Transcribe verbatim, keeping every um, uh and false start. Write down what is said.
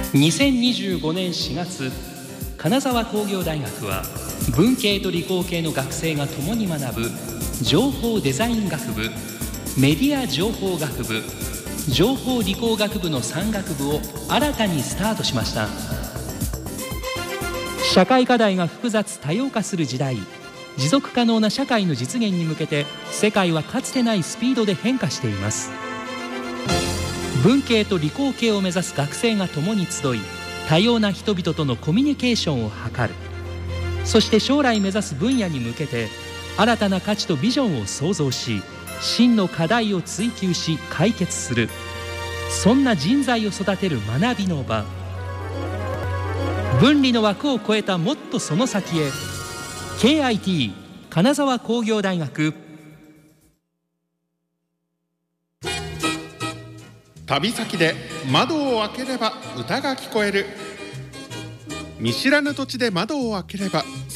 にせんにじゅうごねんしがつ、金沢工業大学は文系と理工系の学生が共に学ぶ情報デザイン学部、メディア情報学部、情報理工学部のさん学部を新たにスタートしました。社会課題が複雑多様化する時代、持続可能な社会の実現に向けて世界はかつてないスピードで変化しています。文系と理工系を目指す学生が共に集い、多様な人々とのコミュニケーションを図る。そして将来目指す分野に向けて新たな価値とビジョンを創造し、真の課題を追求し解決する、そんな人材を育てる学びの場。分離の枠を超えたもっとその先へ。 ケーアイティー 金沢工業大学。 旅先で窓を開ければ歌が聞こえる。見知らぬ土地で窓を開ければ